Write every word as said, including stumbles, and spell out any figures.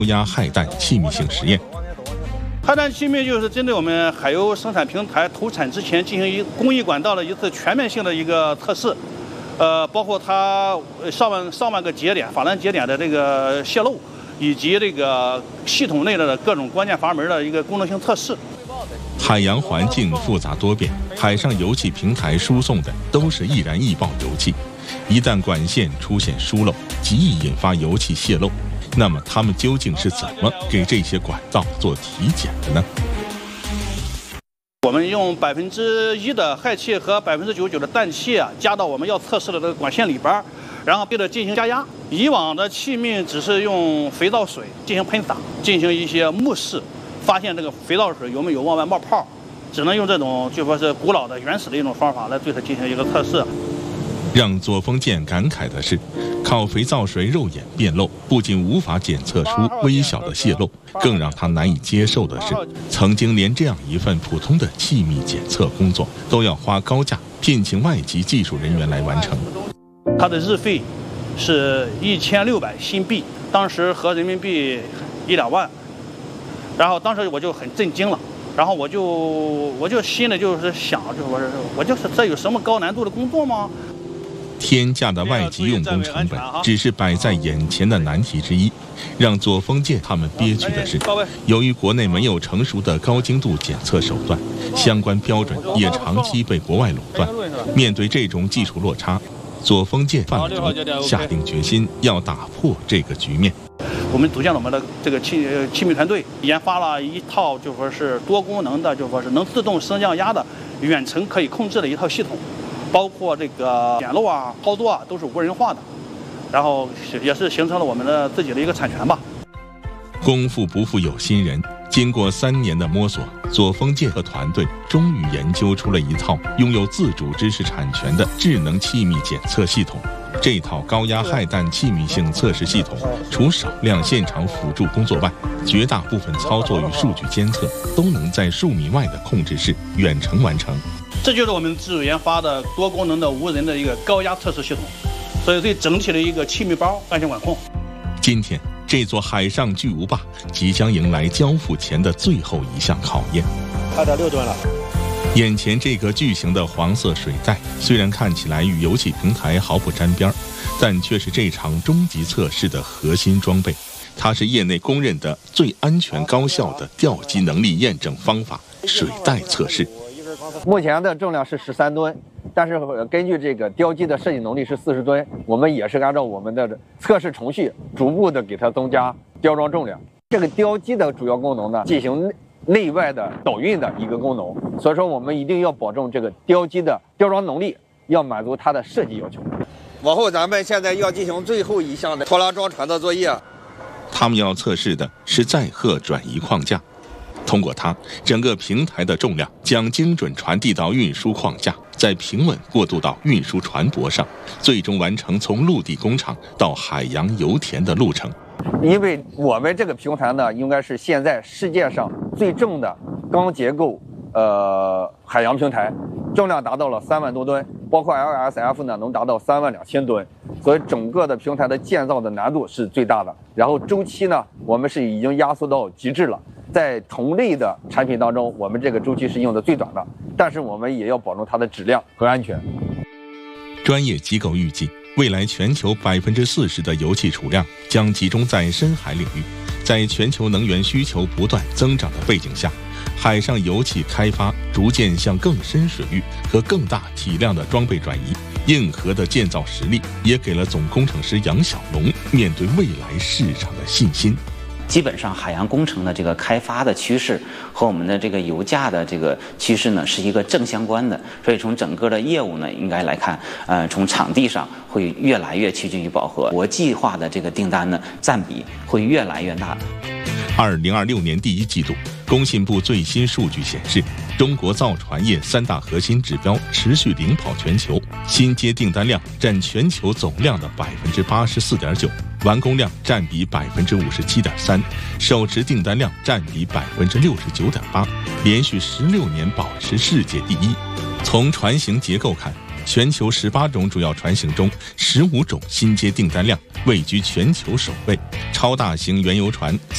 压氦氮气密性实验。 氦氮气密就是针对我们海油生产平台投产之前进行一工艺管道的一次全面性的一个测试，呃，包括它上万上万个节点、法兰节点的这个泄漏，以及这个系统内的各种关键阀门的一个功能性测试。 海洋环境复杂多变，海上油气平台输送的都是易燃易爆油气，一旦管线出现疏漏，极易引发油气泄漏。那么他们究竟是怎么给这些管道做体检的呢？ 我们用百分之一的氦气和百分之九十九的氮气啊，加到我们要测试的这个管线里边，然后对着进行加压。以往的气密只是用肥皂水进行喷洒，进行一些目视，发现这个肥皂水有没有往外冒泡，只能用这种就说是古老的原始的一种方法来对它进行一个测试。 让左峰健感慨的是，靠肥皂水肉眼辨漏，不仅无法检测出微小的泄漏，更让他难以接受的是，曾经连这样一份普通的气密检测工作都要花高价聘请外籍技术人员来完成。 它的日费是一千六百新币，当时合人民币一两万，然后当时我就很震惊了。然后我就我就心里就是想，就是我我就是这有什么高难度的工作吗？ 天价的外籍用工成本只是摆在眼前的难题之一，让左峰健他们憋屈的是，由于国内没有成熟的高精度检测手段，相关标准也长期被国外垄断。面对这种技术落差，左峰健犯了愁，下定决心要打破这个局面。 我们组建了我们的这个气气密团队，研发了一套就说是多功能的，就说是能自动升降压的远程可以控制的一套系统。包括这个检漏啊、操作啊，都是无人化的，然后也是形成了我们的自己的一个产权吧。 功夫不负有心人，经过三年的摸索，左峰健和团队终于研究出了一套拥有自主知识产权的智能气密检测系统。这套高压氦氮气密性测试系统，除少量现场辅助工作外，绝大部分操作与数据监测都能在数米外的控制室远程完成。 这就是我们自主研发的多功能的无人的一个高压测试系统，所以对整体的一个气密包安全管控。 今天，这座海上巨无霸即将迎来交付前的最后一项考验。 二点六吨了。 眼前这个巨型的黄色水袋，虽然看起来与油气平台毫不沾边，但却是这场终极测试的核心装备。它是业内公认的最安全高效的吊机能力验证方法——水袋测试。 目前的重量是十三吨，但是根据这个吊机的设计能力是四十吨，我们也是按照我们的测试程序逐步的给它增加吊装重量。这个吊机的主要功能呢，进行内外的导运的一个功能，所以说我们一定要保证这个吊机的吊装能力要满足它的设计要求。 往后咱们现在要进行最后一项的拖拉装船的作业。 他们要测试的是载荷转移框架。通过它，整个平台的重量将精准传递到运输框架，再平稳过渡到运输船舶上，最终完成从陆地工厂到海洋油田的路程。 因为我们这个平台呢，应该是现在世界上最重的钢结构呃海洋平台，重量达到了三万多吨，包括 L S F 呢能达到三万两千吨，所以整个的平台的建造的难度是最大的。然后周期呢，我们是已经压缩到极致了。在同类的产品当中，我们这个周期是用的最短的，但是我们也要保证它的质量和安全。 专业机构预计，未来全球百分之四十的油气储量将集中在深海领域。在全球能源需求不断增长的背景下，海上油气开发逐渐向更深水域和更大体量的装备转移。硬核的建造实力也给了总工程师杨小龙面对未来市场的信心。 基本上海洋工程的这个开发的趋势和我们的这个油价的这个趋势呢是一个正相关的，所以从整个的业务呢应该来看，呃，从场地上会越来越趋近于饱和，国际化的这个订单呢占比会越来越大。 二零二六年第一季度，工信部最新数据显示，中国造船业三大核心指标持续领跑全球，新接订单量占全球总量的百分之八十四点九。完工量占比百分之五十七点三，手持订单量占比百分之六十九点八，连续十六年保持世界第一。从船型结构看，全球十八种主要船型中，十五种新接订单量位居全球首位，超大型原油船